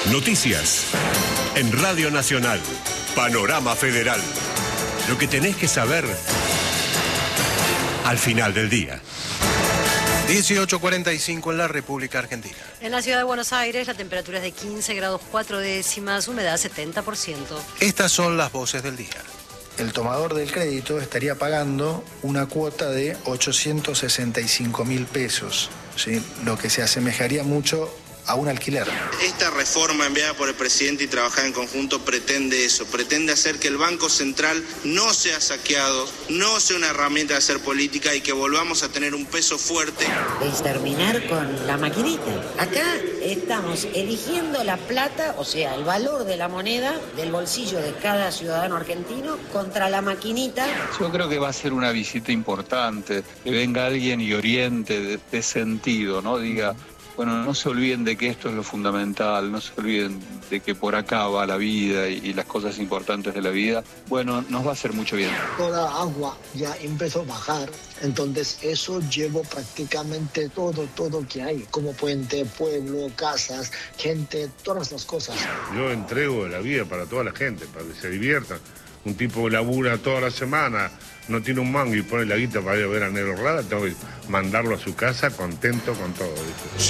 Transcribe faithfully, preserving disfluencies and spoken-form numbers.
Noticias. En Radio Nacional. Panorama Federal. Lo que tenés que saber al final del día. dieciocho cuarenta y cinco en la República Argentina. En la ciudad de Buenos Aires la temperatura es de quince grados cuatro décimas, humedad setenta por ciento. Estas son las voces del día. El tomador del crédito estaría pagando una cuota de ochocientos sesenta y cinco mil pesos, ¿sí? Lo que se asemejaría mucho a un alquiler. Esta reforma enviada por el presidente y trabajada en conjunto pretende eso, pretende hacer que el Banco Central no sea saqueado, no sea una herramienta de hacer política y que volvamos a tener un peso fuerte. Es terminar con la maquinita. Acá estamos eligiendo la plata, o sea, el valor de la moneda del bolsillo de cada ciudadano argentino contra la maquinita. Yo creo que va a ser una visita importante, que venga alguien y oriente de, de sentido, ¿no? Diga, bueno, no se olviden de que esto es lo fundamental, no se olviden de que por acá va la vida y, y las cosas importantes de la vida. Bueno, nos va a hacer mucho bien. Toda agua ya empezó a bajar, entonces eso llevó prácticamente todo, todo que hay, como puente, pueblo, casas, gente, todas las cosas. Yo entrego la vida para toda la gente, para que se diviertan. Un tipo que labura toda la semana, no tiene un mango y pone la guita para ir a ver a Negro Rada, tengo que mandarlo a su casa contento con todo, ¿viste?